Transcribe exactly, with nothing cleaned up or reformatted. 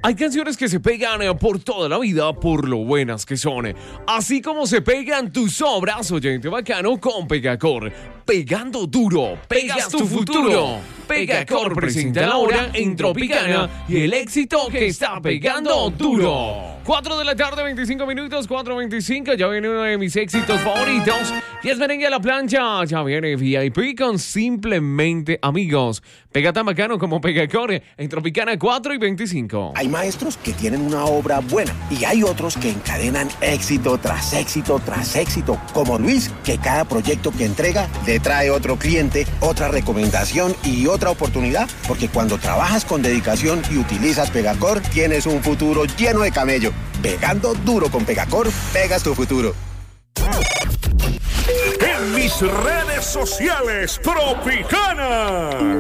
Hay canciones que se pegan eh, por toda la vida por lo buenas que son. Así como se pegan tus obras, oyente bacano, con Pegacor. Pegando duro, pegas tu futuro. Pegacor presenta la hora en Tropicana y el éxito que está pegando duro. cuatro de la tarde, veinticinco minutos, cuatro veinticinco. Ya viene uno de mis éxitos favoritos. Y es merengue a la plancha. Ya viene V I P con Simplemente Amigos. Pega tan bacano como Pegacor en Tropicana cuatro y veinticinco. Hay maestros que tienen una obra buena y hay otros que encadenan éxito tras éxito tras éxito, como Luis, que cada proyecto que entrega le trae otro cliente, otra recomendación y otra oportunidad, porque cuando trabajas con dedicación y utilizas Pegacor, tienes un futuro lleno de camello. Pegando duro con Pegacor, pegas tu futuro. En mis redes sociales, Tropicana.